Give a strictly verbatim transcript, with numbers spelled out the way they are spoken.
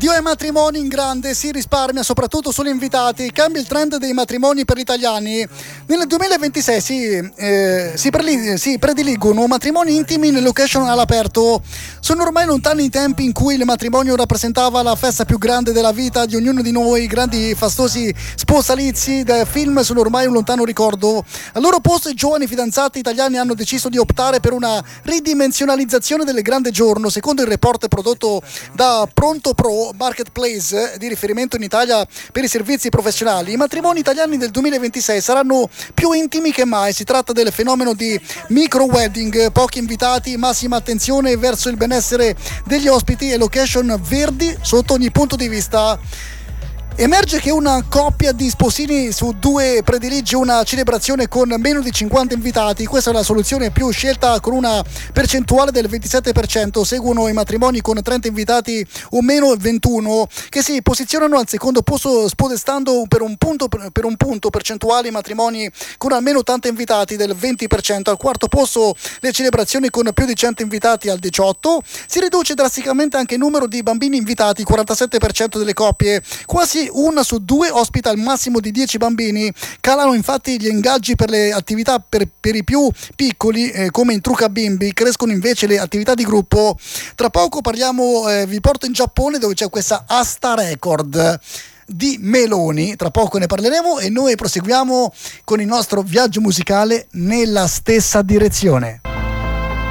Addio ai matrimoni in grande, si risparmia soprattutto sugli invitati, cambia il trend dei matrimoni per gli italiani. Nel duemilaventisei si, eh, si, preli- si prediligono matrimoni intimi in location all'aperto. Sono ormai lontani i tempi in cui il matrimonio rappresentava la festa più grande della vita di ognuno di noi, grandi fastosi sposalizi da film sono ormai un lontano ricordo. Al loro posto i giovani fidanzati italiani hanno deciso di optare per una ridimensionalizzazione del grande giorno. Secondo il report prodotto da Pronto Pro, marketplace di riferimento in Italia per i servizi professionali, i matrimoni italiani del duemilaventisei saranno più intimi che mai. Si tratta del fenomeno di micro wedding, pochi invitati, massima attenzione verso il benessere degli ospiti e location verdi sotto ogni punto di vista. Emerge che una coppia di sposini su due predilige una celebrazione con meno di cinquanta invitati. Questa è la soluzione più scelta, con una percentuale del ventisette per cento. Seguono i matrimoni con trenta invitati o meno ventuno, che si posizionano al secondo posto, spodestando per un punto, per un punto percentuale i matrimoni con almeno ottanta invitati del venti per cento. Al quarto posto le celebrazioni con più di cento invitati al diciotto per cento. Si riduce drasticamente anche il numero di bambini invitati, quarantasette per cento delle coppie. Quasi una su due ospita al massimo di dieci bambini. Calano infatti gli ingaggi per le attività per, per i più piccoli, eh, come in Trucca Bimbi. Crescono invece le attività di gruppo. Tra poco parliamo, eh, vi porto in Giappone, dove c'è questa asta record di Meloni. Tra poco ne parleremo e noi proseguiamo con il nostro viaggio musicale nella stessa direzione.